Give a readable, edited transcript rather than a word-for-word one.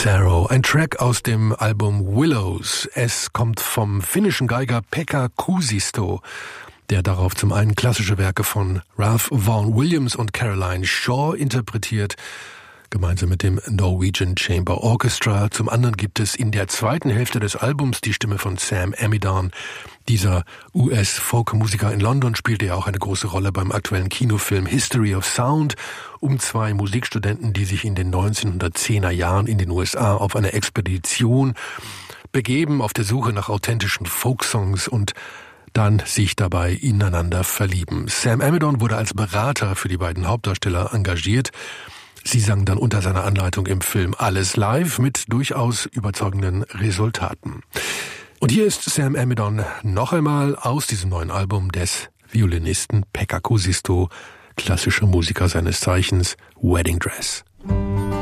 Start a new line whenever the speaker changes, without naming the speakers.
Sorrow, ein Track aus dem Album Willows. Es kommt vom finnischen Geiger Pekka Kuusisto, der darauf zum einen klassische Werke von Ralph Vaughan Williams und Caroline Shaw interpretiert, gemeinsam mit dem Norwegian Chamber Orchestra. Zum anderen gibt es in der zweiten Hälfte des Albums die Stimme von Sam Amidon. Dieser US-Folk-Musiker in London spielte ja auch eine große Rolle beim aktuellen Kinofilm History of Sound um zwei Musikstudenten, die sich in den 1910er Jahren in den USA auf eine Expedition begeben, auf der Suche nach authentischen Folksongs und dann sich dabei ineinander verlieben. Sam Amidon wurde als Berater für die beiden Hauptdarsteller engagiert. Sie sangen dann unter seiner Anleitung im Film alles live mit durchaus überzeugenden Resultaten. Und hier ist Sam Amidon noch einmal aus diesem neuen Album des Violinisten Pekka Kuusisto, klassischer Musiker seines Zeichens, Wedding Dress.